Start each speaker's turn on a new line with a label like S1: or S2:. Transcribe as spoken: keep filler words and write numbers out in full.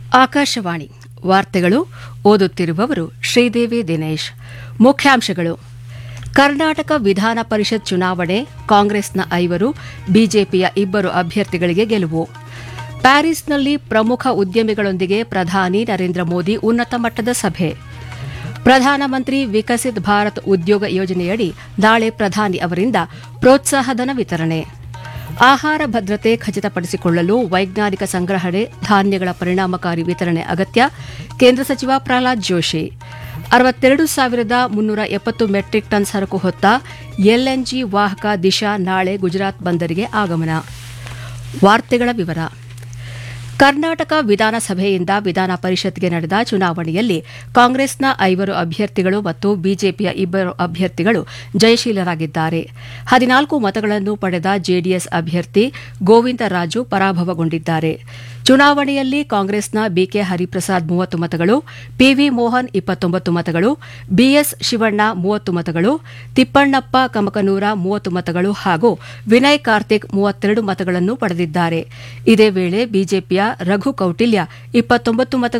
S1: ಆಕಾಶವಾಣಿ ವಾರ್ತೆಗಳು ಓದುತ್ತಿರುವವರು ಶ್ರೀದೇವಿ ದಿನೇಶ್. ಮುಖ್ಯಾಂಶಗಳು: ಕರ್ನಾಟಕ ವಿಧಾನ ಪರಿಷತ್ ಚುನಾವಣೆ, ಕಾಂಗ್ರೆಸ್ನ ಐವರು, ಬಿಜೆಪಿಯ ಇಬ್ಬರು ಅಭ್ಯರ್ಥಿಗಳಿಗೆ ಗೆಲುವು. ಪ್ಯಾರಿಸ್ನಲ್ಲಿ ಪ್ರಮುಖ ಉದ್ಯಮಿಗಳೊಂದಿಗೆ ಪ್ರಧಾನಿ ನರೇಂದ್ರ ಮೋದಿ ಉನ್ನತ ಮಟ್ಟದ ಸಭೆ. ಪ್ರಧಾನಮಂತ್ರಿ ವಿಕಸಿತ್ ಭಾರತ್ ಉದ್ಯೋಗ ಯೋಜನೆಯಡಿ ನಾಳೆ ಪ್ರಧಾನಿ ಅವರಿಂದ ಪ್ರೋತ್ಸಾಹಧನ ವಿತರಣೆ. ಆಹಾರ ಭದ್ರತೆ ಖಚಿತಪಡಿಸಿಕೊಳ್ಳಲು ವೈಜ್ಞಾನಿಕ ಸಂಗ್ರಹಣೆ, ಧಾನ್ಯಗಳ ಪರಿಣಾಮಕಾರಿ ವಿತರಣೆ ಅಗತ್ಯ. ಕೇಂದ್ರ ಸಚಿವ ಪ್ರಹ್ಲಾದ್ ಜೋಶಿ. ಅರವತ್ತೆರಡು ಸಾವಿರದ ಮುನ್ನೂರ ಎಪ್ಪತ್ತು ಮೆಟ್ರಿಕ್ ಟನ್ ಸರಕು ಹೊತ್ತ ಎಲ್ಎನ್ಜಿ ವಾಹಕ ದಿಶಾ ನಾಳೆ ಗುಜರಾತ್ ಬಂದರಿಗೆ ಆಗಮನ. ವಾರ್ತೆಗಳ ವಿವರ. ಕರ್ನಾಟಕ ವಿಧಾನಸಭೆಯಿಂದ ವಿಧಾನ ಪರಿಷತ್ಗೆ ನಡೆದ ಚುನಾವಣೆಯಲ್ಲಿ ಕಾಂಗ್ರೆಸ್ನ ಐವರು ಅಭ್ಯರ್ಥಿಗಳು ಮತ್ತು ಬಿಜೆಪಿಯ ಇಬ್ಬರು ಅಭ್ಯರ್ಥಿಗಳು ಜಯಶೀಲರಾಗಿದ್ದಾರೆ. ಹದಿನಾಲ್ಕು ಮತಗಳನ್ನು ಪಡೆದ ಜೆಡಿಎಸ್ ಅಭ್ಯರ್ಥಿ ಗೋವಿಂದರಾಜು ಪರಾಭವಗೊಂಡಿದ್ದಾರೆ. ಚುನಾವಣೆಯಲ್ಲಿ ಕಾಂಗ್ರೆಸ್ನ ಬಿಕೆ ಹರಿಪ್ರಸಾದ್ ಮೂವತ್ತು ಮತಗಳು, ಪಿವಿ ಮೋಹನ್ ಇಪ್ಪತ್ತೊಂಬತ್ತು ಮತಗಳು, ಬಿಎಸ್ ಶಿವಣ್ಣ ಮೂವತ್ತು ಮತಗಳು, ತಿಪ್ಪಣ್ಣಪ್ಪ ಕಮಕನೂರ ಮೂವತ್ತು ಮತಗಳು ಹಾಗೂ ವಿನಯ್ ಕಾರ್ತಿಕ್ ಮೂವತ್ತೆರಡು ಮತಗಳನ್ನು ಪಡೆದಿದ್ದಾರೆ. ಇದೇ ವೇಳೆ ಬಿಜೆಪಿಯ ರಘು ಕೌಟಿಲ್ಯ ಇಪ್ಪತ್ತೊಂಬತ್ತು ಮತಗಳು